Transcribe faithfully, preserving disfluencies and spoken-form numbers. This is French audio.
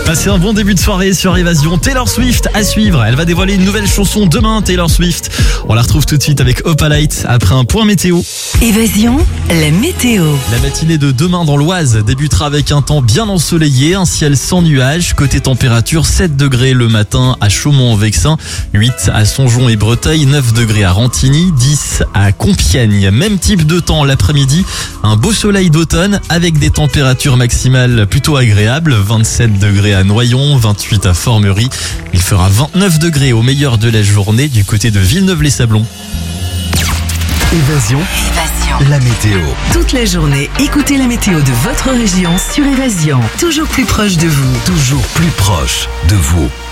Passez un bon début de soirée sur Évasion. Taylor Swift à suivre. Elle va dévoiler une nouvelle chanson demain, Taylor Swift. On la retrouve tout de suite avec Opalite après un point météo. Évasion, la météo. La matinée de demain dans l'Oise débutera avec un temps bien ensoleillé, un ciel sans nuages. Côté température, sept degrés le matin à Chaumont-en-Vexin, huit à Songeon et Breteuil, neuf degrés à Rantigny, dix à Compiègne. Même type de temps l'après-midi, un beau soleil d'automne avec des températures maximales plutôt agréables, vingt-sept degrés à Noyon, vingt-huit à Formerie. Il fera vingt-neuf degrés au meilleur de la journée du côté de Villeneuve-les-Sablons. Évasion, Évasion. la météo. Toute la journée, écoutez la météo de votre région sur Évasion. Toujours plus proche de vous. Toujours plus proche de vous.